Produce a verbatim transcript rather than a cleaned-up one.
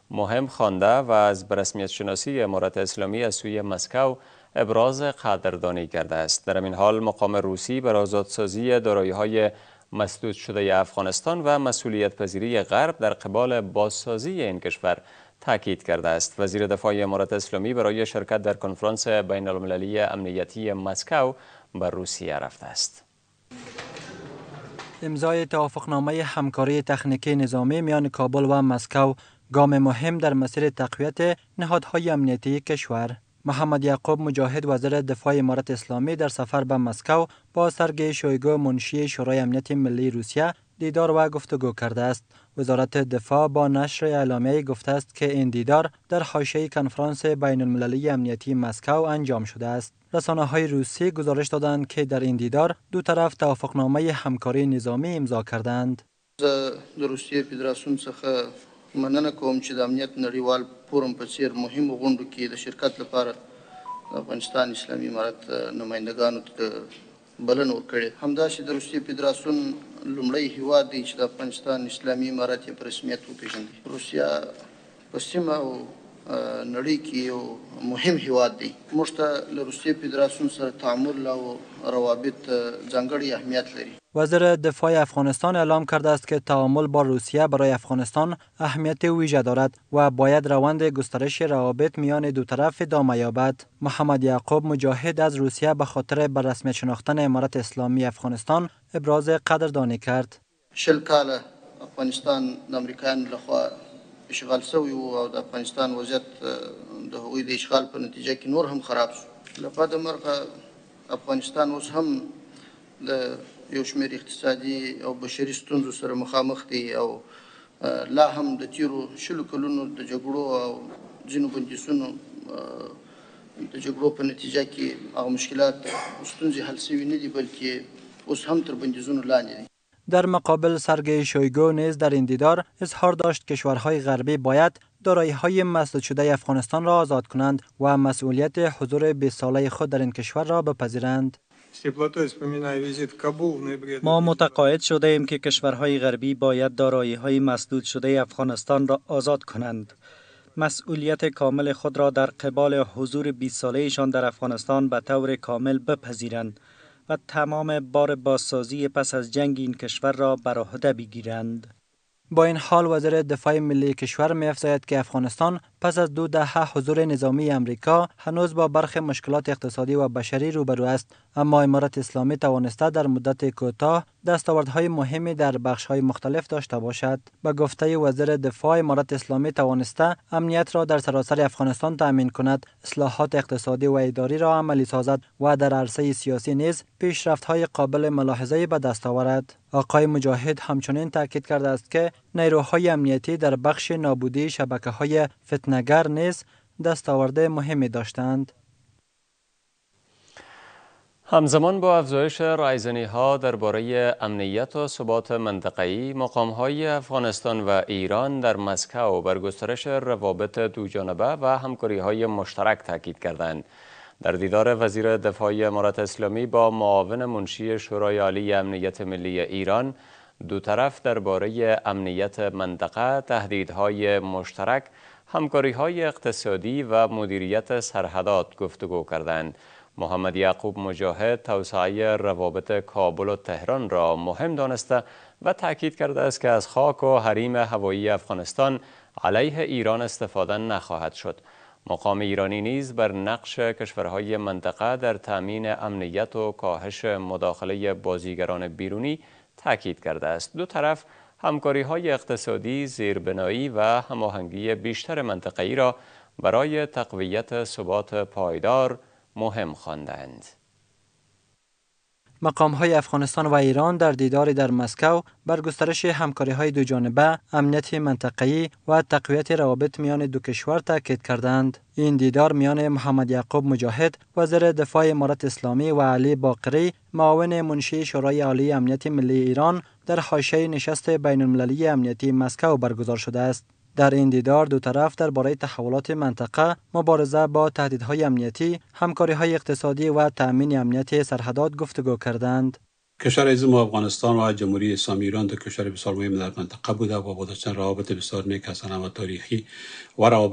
مهم خوانده و از رسمیت شناسی امارت اسلامی از سوی مسکو ابراز قدردانی کرده است. در این حال مقام روسی بر آزادسازی دارایی‌های مسدود شده افغانستان و مسئولیت پذیری غرب در قبال بازسازی این کشور تاکید کرده است. وزیر دفاع امارت اسلامی برای شرکت در کنفرانس بین المللی امنیتی مسکو به روسیه رفته است. امضای توافقنامه همکاری تکنیکی نظامی میان کابل و مسکو گام مهم در مسیر تقویت نهادهای امنیتی کشور. محمد یعقوب مجاهد وزیر دفاع امارت اسلامی در سفر به مسکو با سرگئی شویگو منشی شورای امنیت ملی روسیه دیدار و گفتگو کرده است. وزارت دفاع با نشر اعلامیه‌ای گفته است که این دیدار در حاشیه کنفرانس بین المللی امنیتی مسکو انجام شده است. رسانه‌های روسی گزارش دادند که در این دیدار دو طرف توافقنامه همکاری نظامی امضا کردند. د روسیې فدراسیون څخه مننه کوم چې د امنیت نړیوال فورم په څیر مهمو غونډو کې د شرکت لپاره افغانستان اسلامي امارت نمائندګانو ته بلنه ورکړې. همداسې د روسیې فدراسیون لومړی هیواد دی چې د افغانستان اسلامي امارت یې په رسمیت وپېژندي. روسیه په سیمه او نړۍ کې یو مهم هیواد دی. موږ ته له روسیې فدراسیون سره تعامل او روابط ځانګړی اهمیت لري. وزیر دفاع افغانستان اعلام کرده است که تعامل با روسیه برای افغانستان اهمیت ویژه دارد و باید روند گسترش روابط میان دو طرف ادامه یابد. محمد یعقوب مجاهد از روسیه به خاطر به رسمیت شناختن امارت اسلامی افغانستان ابراز قدردانی کرد. شل کاله افغانستان د امریکایانو لخوا اشغال شوی و او د افغانستان وضعیت د هغوی د اشغال په نتیجه کې نور هم خراب شو. له بده مرغه افغانستان اوس هم د یو شمېر اقتصادي او بشري ستونزو سره مخامخ دی او لا هم د تیرو شلو کلونو د جګړو او ځینو بندیزونو د جګړو په نتیجه کې هغه مشکلات ستونزې حل شوي نه دي بلکې اوس هم تر بندیزونو لاندې دي. در مقابل سرگئی شویگو نیز در این دیدار اظهار داشت کشورهای غربی باید دارایی‌های مسدود شده افغانستان را آزاد کنند و مسئولیت حضور بیست ساله خود در این کشور را بپذیرند. ما متقاعد شده ایم که کشورهای غربی باید دارایی‌های مسدود شده افغانستان را آزاد کنند. مسئولیت کامل خود را در قبال حضور بیست ساله‌شان در افغانستان به طور کامل بپذیرند و تمام بار بازسازی پس از جنگ این کشور را بر عهده بگیرند. با این حال وزیر دفاع ملی کشور می‌افزاید که افغانستان پس از دو دهه حضور نظامی امریکا هنوز با برخی مشکلات اقتصادی و بشری روبرو است، اما امارت اسلامی توانسته در مدت کوتاه دستاوردهای مهمی در بخش‌های مختلف داشته باشد. به گفته وزیر دفاع امارت اسلامی توانسته امنیت را در سراسر افغانستان تأمین کند، اصلاحات اقتصادی و اداری را عملی سازد و در عرصه سیاسی نیز پیشرفت‌های قابل ملاحظه به دست آورد. آقای مجاهد همچنین تاکید کرده است که نیروهای امنیتی در بخش نابودی شبکه‌های فتنه‌گر نیز دستاورد مهمی داشتند. همزمان با افزایش رایزنی‌ها درباره امنیت و ثبات منطقه‌ای، مقام‌های افغانستان و ایران در مسکو بر گسترش روابط دوجانبه و همکاری‌های مشترک تاکید کردند. در دیدار وزیر دفاع امارت اسلامی با معاون منشی شورای عالی امنیت ملی ایران، دو طرف درباره امنیت منطقه، تهدیدهای مشترک، همکاری‌های اقتصادی و مدیریت سرحدات گفتگو کردند. محمد یعقوب مجاهد توسعه روابط کابل و تهران را مهم دانسته و تاکید کرده است که از خاک و حریم هوایی افغانستان علیه ایران استفاده نخواهد شد. مقام ایرانی نیز بر نقش کشورهای منطقه در تأمین امنیت و کاهش مداخله بازیگران بیرونی تاکید کرده است. دو طرف همکاری‌های اقتصادی، زیربنایی و هماهنگی بیشتر منطقه‌ای را برای تقویت ثبات پایدار مهم خواندند. مقام‌های افغانستان و ایران در دیداری در مسکو بر گسترش همکاری‌های دوجانبه، امنیت منطقه‌ای و تقویت روابط میان دو کشور تاکید کردند. این دیدار میان محمد یعقوب مجاهد، وزیر دفاع امارت اسلامی و علی باقری، معاون منشی شورای عالی امنیت ملی ایران، در حاشیه نشست بین المللی امنیتی مسکو برگزار شده است. در این دیدار دو طرف درباره تحولات منطقه، مبارزه با تهدیدهای امنیتی، همکاری‌های اقتصادی و تأمین امنیت سرحدات گفتگو کردند. کشور عزیز ما افغانستان و جمهوری اسلامی ایران دو کشور بسیار مهم در منطقه بوده و با داشتن روابط بسیار نیک از نظر تاریخی و روابط